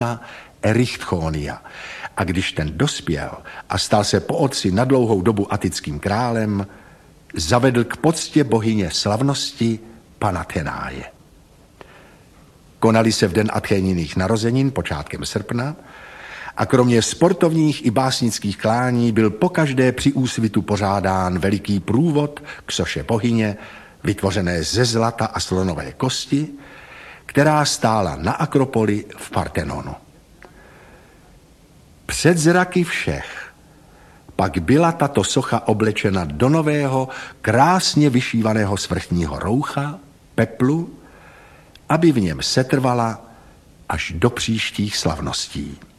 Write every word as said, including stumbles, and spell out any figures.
Erichthonia. A když ten dospěl a stal se po otci na dlouhou dobu atickým králem, zavedl k poctě bohyně slavnosti Panathenáje. Konali se v den Athéniných narozenin počátkem srpna a kromě sportovních i básnických klání byl pokaždé při úsvitu pořádán veliký průvod k soše bohyně, vytvořené ze zlata a slonové kosti, která stála na Akropoli v Partenonu. Před zraky všech pak byla tato socha oblečena do nového, krásně vyšívaného svrchního roucha, peplu, aby v něm setrvala až do příštích slavností.